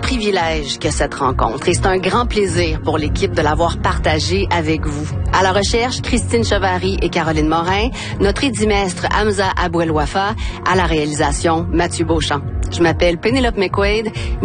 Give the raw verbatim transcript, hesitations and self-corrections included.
privilège que cette rencontre et c'est un grand plaisir pour l'équipe de l'avoir partagée avec vous. À la recherche, Christine Chevary et Caroline Morin, notre édimestre Hamza Abouel-Wafa, à la réalisation, Mathieu Beauchamp. Je m'appelle Pénélope McQuaid.